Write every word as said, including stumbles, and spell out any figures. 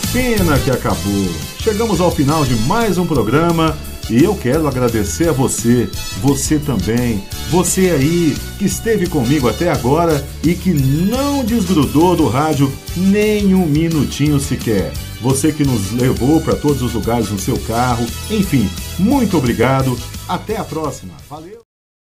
Pena que acabou. Chegamos ao final de mais um programa e eu quero agradecer a você, você também, você aí que esteve comigo até agora e que não desgrudou do rádio nem um minutinho sequer. Você que nos levou para todos os lugares no seu carro. Enfim, muito obrigado. Até a próxima. Valeu!